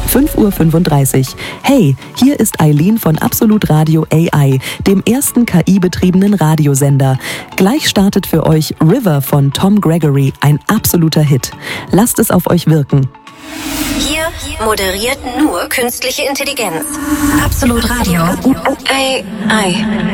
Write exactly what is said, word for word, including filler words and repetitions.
fünf Uhr fünfunddreißig. Hey, hier ist Eileen von Absolut Radio A I, dem ersten K I-betriebenen Radiosender. Gleich startet für euch River von Tom Gregory, ein absoluter Hit. Lasst es auf euch wirken. Hier moderiert nur künstliche Intelligenz. Absolut Radio A I.